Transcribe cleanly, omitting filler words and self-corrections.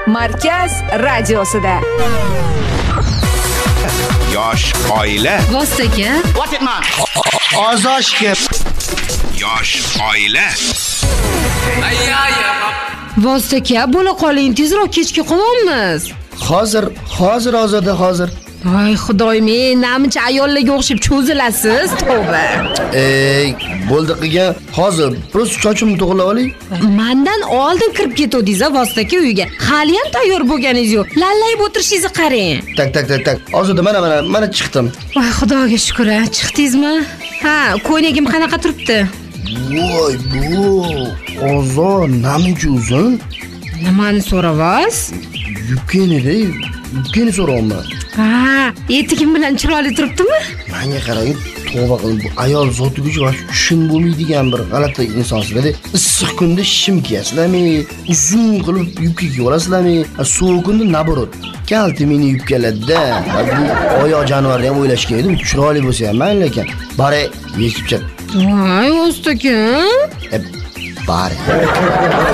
Markaz radiosida. Yosh oila. Vostaka. Ozoshga. Yosh oila. Vostaka, bo'la qoling, tezroq kechga qolamiz. Hozir Ozoda, hozir. Voy xudoyim, namuncha ayollarga o'xshab cho'zilasiz, tavba. Bo'ldi qilgan. Hozir prosta sochimni to'g'rilab oling. Mendan oldin kirib ketdingiz, Vostaka uyga. Hali ham tayyor bo'lganingiz yo'q. Lallayib o'tirishingizni qarang. Tak. Ozoda mana chiqdim. Voy xudoga shukr, chiqdingizmi? Ha, ko'ylagim qanaqa turibdi? Voy, bu Ozod namuncha uzun? Nimani so'ravasiz? Yubkani so'rayapman. Ha, etigim bilan chiroyli turibdimi? Menga qarang, tavba qilib, bu ayol zotiga va tushun bo'lmaydigan bir g'alati insonsizlar. Issiq kunda shim kiyasizlarmi? Uzun qilib yubka kiyib olasizlarmi? Sovuq kunda naborot. Kalti meni yubkalarda. Bu oyoq jonivorni ham o'ylashgan edim, chiroyli bo'lsa ham mayli ekan. Bari yechib chat. Voy, Vostaka. Bari.